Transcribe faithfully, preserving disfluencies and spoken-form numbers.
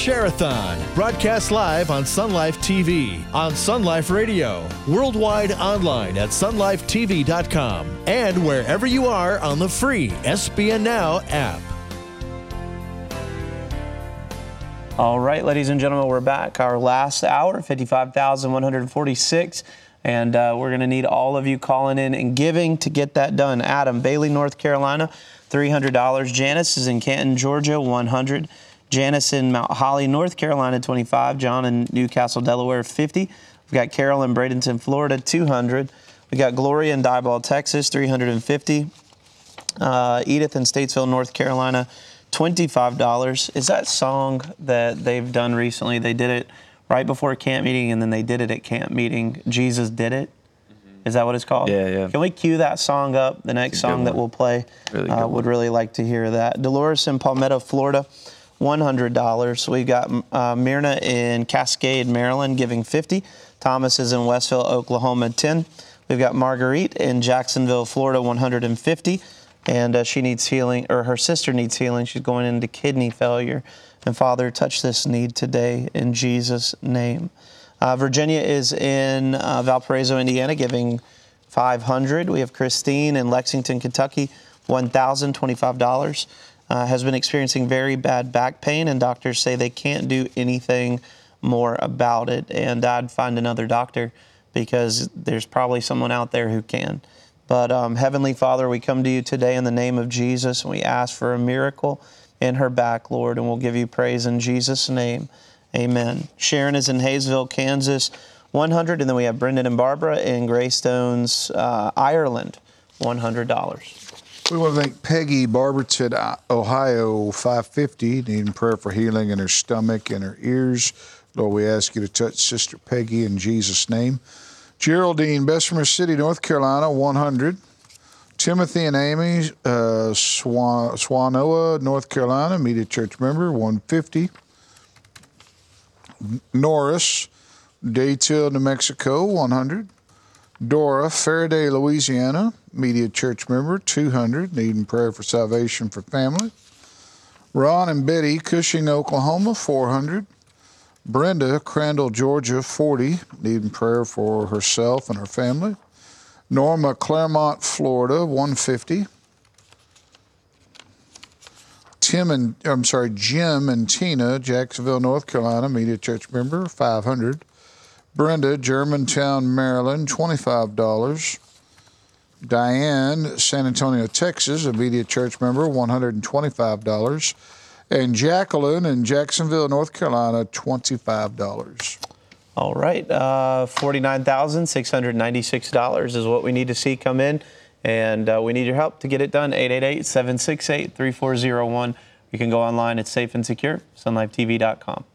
Share-a-thon, broadcast live on Sun Life T V, on Sun Life Radio, worldwide online at sun life t v dot com, and wherever you are on the free S B N Now app. All right, ladies and gentlemen, we're back. Our last hour, fifty-five thousand one hundred forty-six. And uh, we're going to need all of you calling in and giving to get that done. Adam, Bailey, North Carolina, three hundred dollars. Janice is in Canton, Georgia, one hundred dollars. Janice in Mount Holly, North Carolina, twenty-five dollars. John in Newcastle, Delaware, fifty dollars. We've got Carol in Bradenton, Florida, two hundred dollars. We got Gloria in Diboll, Texas, three hundred fifty dollars. Uh, Edith in Statesville, North Carolina, twenty-five dollars. Is that song that they've done recently? They did it right before camp meeting, and then they did it at camp meeting. Jesus Did It. Mm-hmm. Is that what it's called? Yeah, yeah. Can we cue that song up? The next song that we'll play. Really uh, would really like to hear that. Dolores in Palmetto, Florida, one hundred dollars. We've got uh, Myrna in Cascade, Maryland, giving fifty dollars. Thomas is in Westville, Oklahoma, ten dollars. We've got Marguerite in Jacksonville, Florida, one hundred fifty dollars. And uh, she needs healing, or her sister needs healing. She's going into kidney failure. And Father, touch this need today in Jesus' name. Uh, Virginia is in uh, Valparaiso, Indiana, giving five hundred dollars. We have Christine in Lexington, Kentucky, one thousand twenty-five dollars. Uh, has been experiencing very bad back pain, and doctors say they can't do anything more about it. And I'd find another doctor, because there's probably someone out there who can. But um, Heavenly Father, we come to you today in the name of Jesus, and we ask for a miracle in her back, Lord, and we'll give you praise in Jesus' name. Amen. Sharon is in Hayesville, Kansas, one hundred dollars. And then we have Brendan and Barbara in Greystones, uh, Ireland, one hundred dollars. We want to thank Peggy Barberton, Ohio, five hundred fifty dollars, needing prayer for healing in her stomach and her ears. Lord, we ask you to touch Sister Peggy in Jesus' name. Geraldine, Bessemer City, North Carolina, one hundred dollars. Timothy and Amy, uh, Swan, Swanoa, North Carolina, Media Church member, one hundred fifty dollars. Norris, Dayton, New Mexico, one hundred dollars. Dora, Faraday, Louisiana, Media Church member, two hundred dollars, needing prayer for salvation for family. Ron and Betty, Cushing, Oklahoma, four hundred dollars. Brenda, Crandall, Georgia, forty dollars, needing prayer for herself and her family. Norma, Claremont, Florida, one hundred fifty dollars. Tim and I'm sorry, Jim and Tina, Jacksonville, North Carolina, Media Church member, five hundred dollars. Brenda, Germantown, Maryland, twenty-five dollars. Diane, San Antonio, Texas, a Media Church member, one hundred twenty-five dollars. And Jacqueline in Jacksonville, North Carolina, twenty-five dollars. All right, uh, forty-nine thousand six hundred ninety-six dollars is what we need to see come in, and uh, we need your help to get it done. eight eight eight, seven six eight, three four zero one. You can go online. It's safe and secure, sun life t v dot com.